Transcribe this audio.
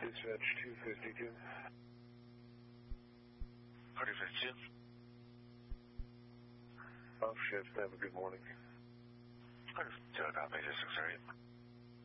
Dispatch 252. 252. Off shift. Have a good morning. 252, copy, 638.